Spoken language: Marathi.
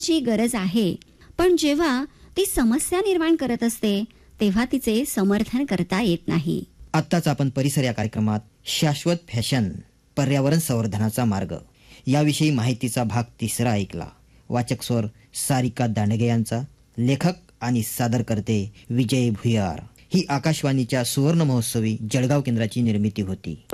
ची गरज आहे, पण जेव्हा ती समस्या निर्माण करत असते तेव्हा तिचे समर्थन करता येत नाही. आत्ताच आपण परिसर या कार्यक्रमात शाश्वत फॅशन, पर्यावरण संवर्धनाचा मार्ग याविषयी माहितीचा भाग 3 ऐकला. वाचक स्वर सारिका दांडगे यांचा, लेखक आणि सादरकर्ते विजय भुयार. ही आकाशवाणीच्या सुवर्ण महोत्सवी जळगाव केंद्राची निर्मिती होती.